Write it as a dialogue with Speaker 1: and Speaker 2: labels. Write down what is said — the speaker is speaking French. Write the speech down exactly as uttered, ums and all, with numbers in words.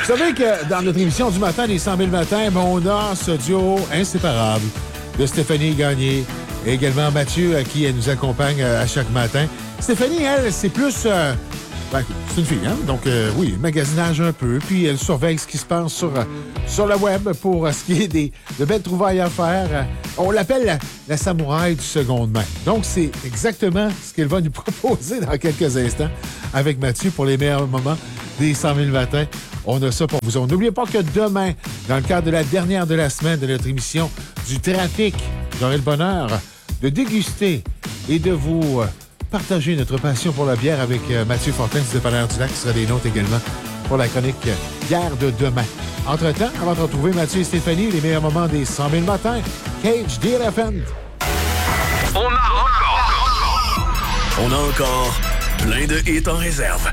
Speaker 1: savez que dans notre émission du matin, les cent mille matins, ben, on a ce duo inséparable de Stéphanie Gagné et également Mathieu, à qui elle nous accompagne à chaque matin. Stéphanie, elle, c'est plus... Euh, ben, c'est une fille, hein? Donc, euh, oui, magasinage un peu, puis elle surveille ce qui se passe sur, euh, sur le web pour euh, ce qui est des, de belles trouvailles à faire. Euh, on l'appelle la, la samouraï du seconde main. Donc, c'est exactement ce qu'elle va nous proposer dans quelques instants avec Mathieu pour les meilleurs moments des cent mille matins. On a ça pour vous. N'oubliez pas que demain, dans le cadre de la dernière de la semaine de notre émission du trafic, j'aurai le bonheur de déguster et de vous... Euh, partager notre passion pour la bière avec euh, Mathieu Fortin du dépanneur du Lac, qui sera des nôtres également pour la chronique euh, bière de demain. Entre-temps, avant de retrouver Mathieu et Stéphanie, les meilleurs moments des cent mille matins, Cage the Elephant.
Speaker 2: On a encore... On a encore plein de hits en réserve.